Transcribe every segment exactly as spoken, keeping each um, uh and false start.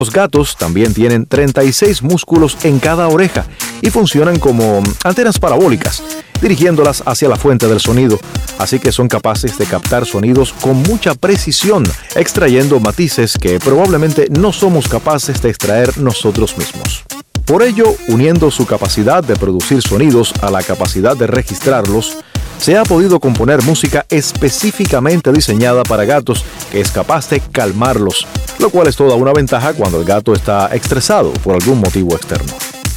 Los gatos también tienen treinta y seis músculos en cada oreja y funcionan como antenas parabólicas, dirigiéndolas hacia la fuente del sonido, así que son capaces de captar sonidos con mucha precisión, extrayendo matices que probablemente no somos capaces de extraer nosotros mismos. Por ello, uniendo su capacidad de producir sonidos a la capacidad de registrarlos, se ha podido componer música específicamente diseñada para gatos que es capaz de calmarlos, lo cual es toda una ventaja cuando el gato está estresado por algún motivo externo.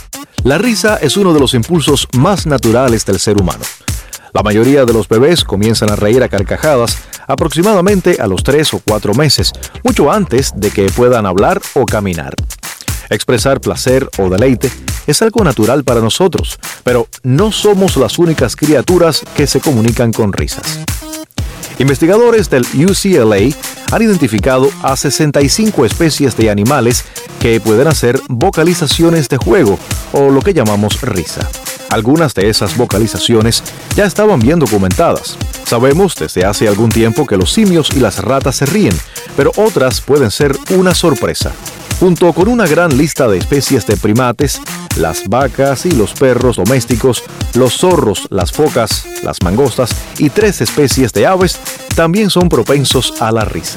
La risa es uno de los impulsos más naturales del ser humano. La mayoría de los bebés comienzan a reír a carcajadas aproximadamente a los tres o cuatro meses, mucho antes de que puedan hablar o caminar. Expresar placer o deleite es algo natural para nosotros, pero no somos las únicas criaturas que se comunican con risas. Investigadores del U C L A han identificado a sesenta y cinco especies de animales que pueden hacer vocalizaciones de juego, o lo que llamamos risa. Algunas de esas vocalizaciones ya estaban bien documentadas. Sabemos desde hace algún tiempo que los simios y las ratas se ríen, pero otras pueden ser una sorpresa. Junto con una gran lista de especies de primates, las vacas y los perros domésticos, los zorros, las focas, las mangostas y tres especies de aves también son propensos a la risa.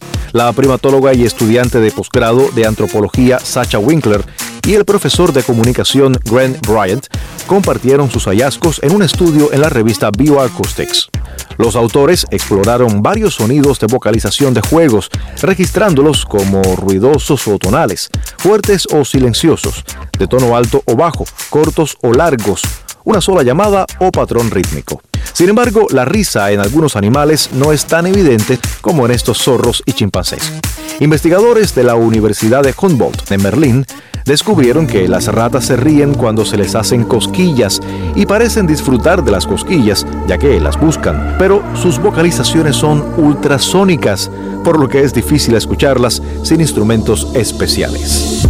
La primatóloga y estudiante de posgrado de antropología Sacha Winkler y el profesor de comunicación Grant Bryant compartieron sus hallazgos en un estudio en la revista Bioacoustics. Los autores exploraron varios sonidos de vocalización de juegos, registrándolos como ruidosos o tonales, fuertes o silenciosos, de tono alto o bajo, cortos o largos, una sola llamada o patrón rítmico. Sin embargo, la risa en algunos animales no es tan evidente como en estos zorros y chimpancés. Investigadores de la Universidad de Humboldt en Berlín descubrieron que las ratas se ríen cuando se les hacen cosquillas y parecen disfrutar de las cosquillas, ya que las buscan, pero sus vocalizaciones son ultrasónicas, por lo que es difícil escucharlas sin instrumentos especiales.